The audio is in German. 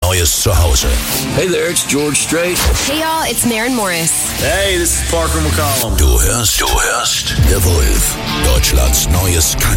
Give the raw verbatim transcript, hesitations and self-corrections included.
neues Zuhause. Hey there, it's George Strait. Hey y'all, it's Maren Morris. Hey, this is Parker McCollum. Du hörst, du hörst The Wolf, Deutschlands neues